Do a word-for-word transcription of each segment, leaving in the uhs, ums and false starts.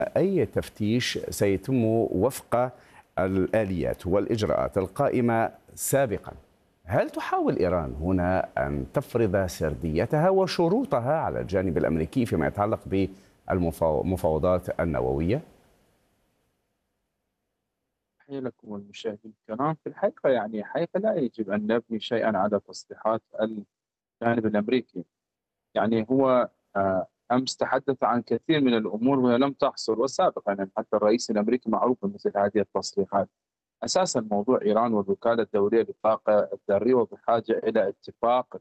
أي تفتيش سيتم وفق الآليات والإجراءات القائمة سابقا. هل تحاول إيران هنا أن تفرض سرديتها وشروطها على الجانب الأمريكي فيما يتعلق بالمفاوضات النووية؟ تحية لكم المشاهدين الكرام. في الحقيقة يعني حقيقة لا يجب أن نبني شيئا على تصريحات الجانب الأمريكي. يعني هو آه، أمس تحدث عن كثير من الأمور وهي لم تحصل، وسابقا يعني حتى الرئيس الأمريكي معروف بمثل هذه التصريحات. أساسا موضوع إيران والوكالة الدولية للطاقة الذرية وبحاجة إلى اتفاق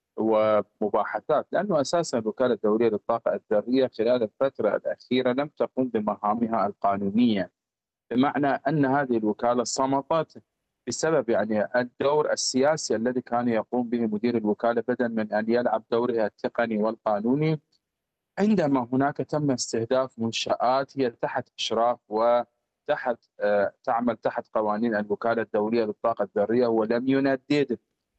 ومباحثات، لأنه أساسا الوكالة الدولية للطاقة الذرية خلال الفترة الأخيرة لم تقم بمهامها القانونية، بمعنى أن هذه الوكالة صمتت بسبب يعني الدور السياسي الذي كان يقوم به مدير الوكالة، بدلا من أن يلعب دورها التقني والقانوني. عندما هناك تم استهداف منشآت هي تحت إشراف وتحت آه، تعمل تحت قوانين الوكالة الدولية للطاقة الذرية، ولم يندد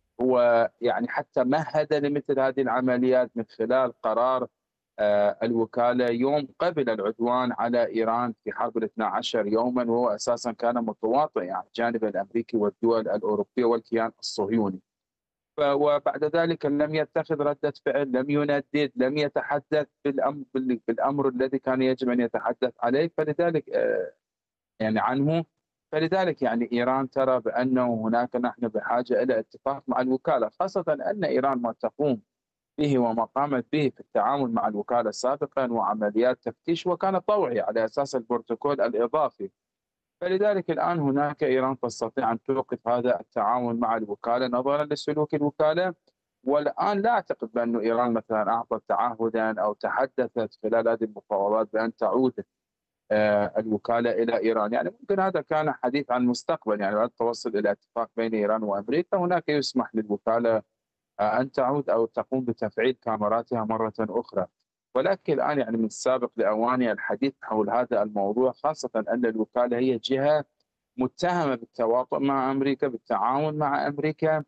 هو يعني حتى مهد لمثل هذه العمليات من خلال قرار آه، الوكالة يوم قبل العدوان على إيران في حرب الاثنى عشر يوما، وهو أساسا كان متواطئ يعني الجانب الأمريكي والدول الأوروبية والكيان الصهيوني. ف- وبعد ذلك لم يتخذ ردة فعل، لم يندد، لم يتحدث بالأمر, بالأمر الذي كان يجب أن يتحدث عليه، فلذلك آه، يعني عنه. فلذلك يعني إيران ترى بأنه هناك نحن بحاجة إلى اتفاق مع الوكالة، خاصة أن إيران ما تقوم به وما قامت به في التعامل مع الوكالة سابقا وعمليات تفتيش وكان طوعي على أساس البروتوكول الإضافي. فلذلك الآن هناك إيران تستطيع أن توقف هذا التعامل مع الوكالة نظرا لسلوك الوكالة. والآن لا أعتقد بأن إيران مثلا أعطت تعهدا أو تحدثت خلال هذه المفاوضات بأن تعود آه، الوكالة إلى إيران. يعني ممكن هذا كان حديث عن المستقبل، يعني بعد التوصل إلى اتفاق بين إيران وأمريكا هناك يسمح للوكالة أن تعود أو تقوم بتفعيل كاميراتها مرة أخرى. ولكن الآن يعني من السابق لأواني الحديث حول هذا الموضوع، خاصة أن الوكالة هي جهة متهمة بالتواطؤ مع أمريكا، بالتعاون مع أمريكا،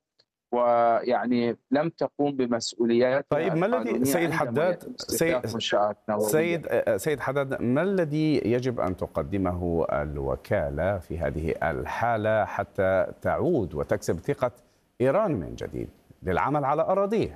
ويعني لم تقوم طيب بمسؤولياتها ما الذي القانونية سيد عندما حداد يتم سي استهداف منشآت نووية. سيد سيد حداد ما الذي يجب أن تقدمه الوكالة في هذه الحالة حتى تعود وتكسب ثقة إيران من جديد للعمل على أراضيها؟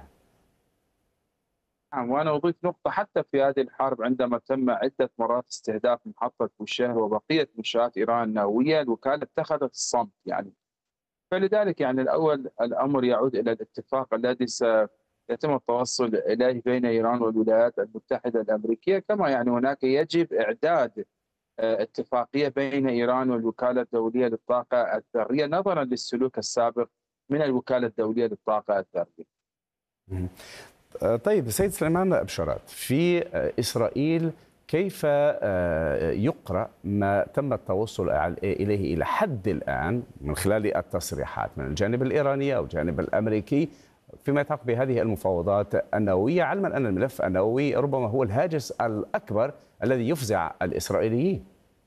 نعم، وأنا أضيف نقطة. حتى في هذه الحرب عندما تم عدة مرات استهداف محطة بوشهر وبقية منشآت إيران النووية، الوكالة اتخذت الصمت يعني. فلذلك يعني الأول الأمر يعود إلى الاتفاق الذي سيتم التوصل إليه بين إيران والولايات المتحدة الأمريكية، كما يعني هناك يجب إعداد آه، اتفاقية بين إيران والوكالة الدولية للطاقة الذرية نظرا للسلوك السابق من الوكالة الدولية للطاقة الذرية. مم. طيب سيد سليمان بشارات، في إسرائيل كيف آه، يقرأ ما تم التوصل إليه إلى حد الآن من خلال التصريحات من الجانب الإيراني أو الجانب الأمريكي فيما يتعلق بهذه المفاوضات النووية، علما أن الملف النووي ربما هو الهاجس الأكبر الذي يفزع الإسرائيليين؟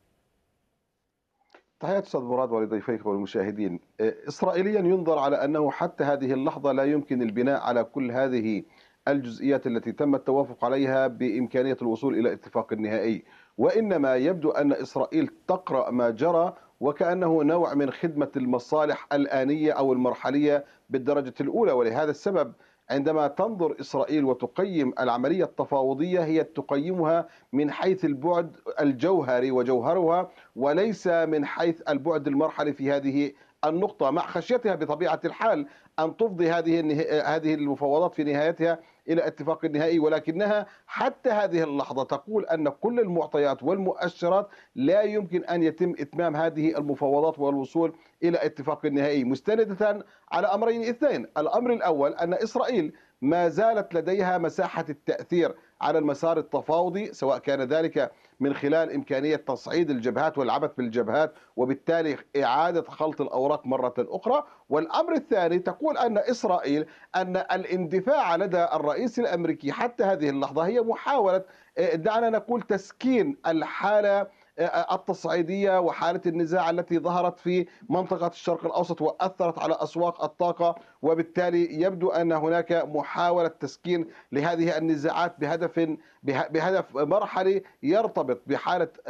تحيات أستاذ مراد ولضيفيك والمشاهدين. إسرائيليا ينظر على أنه حتى هذه اللحظة لا يمكن البناء على كل هذه الجزئيات التي تم التوافق عليها بإمكانية الوصول إلى اتفاق نهائي، وإنما يبدو أن إسرائيل تقرأ ما جرى وكأنه نوع من خدمة المصالح الآنية أو المرحلية بالدرجة الأولى. ولهذا السبب عندما تنظر إسرائيل وتقيم العملية التفاوضية هي تقيمها من حيث البعد الجوهري وجوهرها، وليس من حيث البعد المرحلي في هذه النقطة، مع خشيتها بطبيعة الحال أن تفضي هذه هذه المفاوضات في نهايتها إلى اتفاق نهائي. ولكنها حتى هذه اللحظة تقول أن كل المعطيات والمؤشرات لا يمكن أن يتم إتمام هذه المفاوضات والوصول إلى اتفاق نهائي، مستندة على أمرين اثنين. الأمر الأول أن إسرائيل ما زالت لديها مساحة التأثير على المسار التفاوضي، سواء كان ذلك من خلال إمكانية تصعيد الجبهات والعبث بالجبهات وبالتالي إعادة خلط الأوراق مرة أخرى. والأمر الثاني تقول أن إسرائيل أن الاندفاع لدى الرئيس الأمريكي حتى هذه اللحظة هي محاولة، دعنا نقول، تسكين الحالة التصعيدية وحالة النزاع التي ظهرت في منطقة الشرق الأوسط وأثرت على أسواق الطاقة، وبالتالي يبدو أن هناك محاولة تسكين لهذه النزاعات بهدف بهدف مرحلي يرتبط بحالة